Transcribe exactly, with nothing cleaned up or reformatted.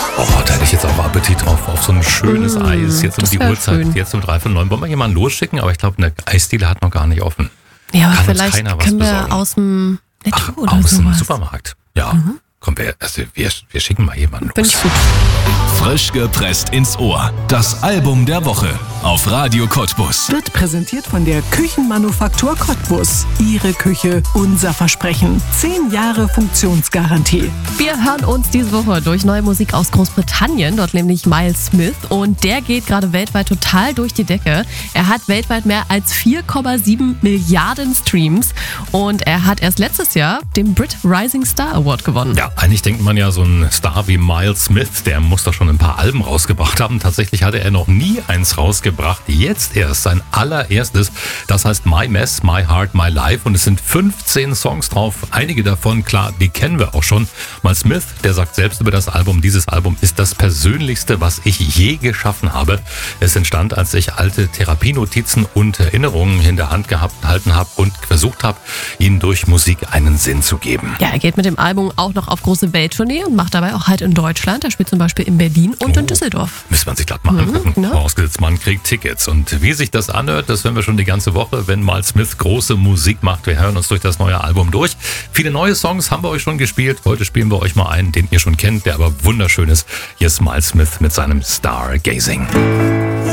Oh, da hätte ich jetzt auch Appetit drauf, auf so ein schönes mmh, Eis. Jetzt um die Uhrzeit, schön. Jetzt um drei von neun. Wollen wir jemanden losschicken? Aber ich glaube, eine Eisdiele hat noch gar nicht offen. Ja, aber Kann vielleicht uns keiner was können wir besorgen. aus dem Netto Ach, oder aus sowas. dem Supermarkt. Ja, mhm. Komm, wir, also wir, wir schicken mal jemanden Bin los. ich gut. Frisch gepresst ins Ohr. Das Album der Woche auf Radio Cottbus. Wird präsentiert von der Küchenmanufaktur Cottbus. Ihre Küche, unser Versprechen. Zehn Jahre Funktionsgarantie. Wir hören uns diese Woche durch neue Musik aus Großbritannien, dort nämlich Miles Smith. Und der geht gerade weltweit total durch die Decke. Er hat weltweit mehr als vier Komma sieben Milliarden Streams. Und er hat erst letztes Jahr den Brit Rising Star Award gewonnen. Ja, eigentlich denkt man ja, so ein Star wie Miles Smith, der muss doch schon ein paar Alben rausgebracht haben. Tatsächlich hatte er noch nie eins rausgebracht. Jetzt erst sein allererstes. Das heißt My Mess, My Heart, My Life. Und es sind fünfzehn Songs drauf. Einige davon, klar, die kennen wir auch schon. Miles Smith, der sagt selbst über das Album, dieses Album ist das Persönlichste, was ich je geschaffen habe. Es entstand, als ich alte Therapienotizen und Erinnerungen in der Hand gehabt, gehalten habe und versucht habe, ihnen durch Musik einen Sinn zu geben. Ja, er geht mit dem Album auch noch auf große Welttournee und macht dabei auch halt in Deutschland. Er spielt zum Beispiel in Berlin und oh, in Düsseldorf. Müsste man sich glatt mal angucken. Mhm, ne? Vorausgesetzt, man kriegt Tickets. Und wie sich das anhört, das hören wir schon die ganze Woche, wenn Miles Smith große Musik macht. Wir hören uns durch das neue Album durch. Viele neue Songs haben wir euch schon gespielt. Heute spielen wir euch mal einen, den ihr schon kennt, der aber wunderschön ist. Hier ist Miles Smith mit seinem Stargazing.